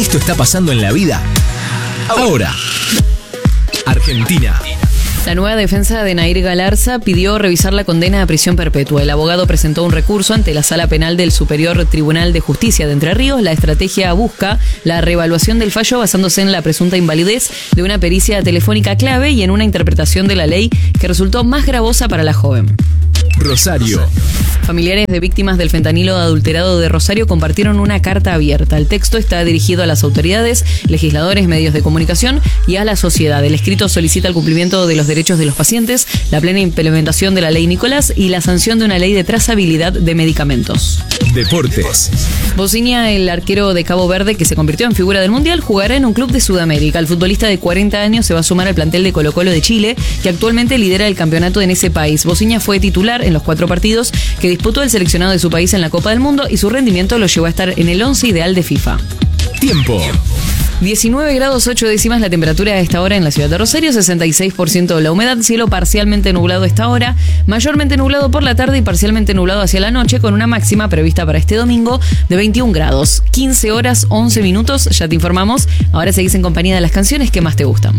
Esto está pasando en la vida ahora. Argentina. La nueva defensa de Nair Galarza pidió revisar la condena a prisión perpetua. El abogado presentó un recurso ante la Sala Penal del Superior Tribunal de Justicia de Entre Ríos. La estrategia busca la reevaluación del fallo basándose en la presunta invalidez de una pericia telefónica clave y en una interpretación de la ley que resultó más gravosa para la joven. Rosario. Familiares de víctimas del fentanilo adulterado de Rosario compartieron una carta abierta. El texto está dirigido a las autoridades, legisladores, medios de comunicación y a la sociedad. El escrito solicita el cumplimiento de los derechos de los pacientes, la plena implementación de la ley Nicolás y la sanción de una ley de trazabilidad de medicamentos. Deportes. Bociña, el arquero de Cabo Verde que se convirtió en figura del Mundial, jugará en un club de Sudamérica. El futbolista de 40 años se va a sumar al plantel de Colo-Colo de Chile, que actualmente lidera el campeonato en ese país. Bociña fue titular en los 4 partidos que disputó el seleccionado de su país en la Copa del Mundo y su rendimiento lo llevó a estar en el 11 ideal de FIFA. Tiempo. 19 grados 8 décimas la temperatura a esta hora en la ciudad de Rosario, 66% la humedad, cielo parcialmente nublado a esta hora, mayormente nublado por la tarde y parcialmente nublado hacia la noche, con una máxima prevista para este domingo de 21 grados, 15 horas 11 minutos, ya te informamos, ahora seguís en compañía de las canciones que más te gustan.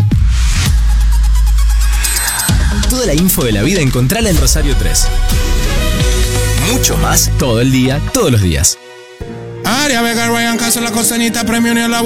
Toda la info de la vida encontrala en Rosario 3. Mucho más todo el día, todos los días. Área Vega, Ryan Caso, la costanita, premio ni a la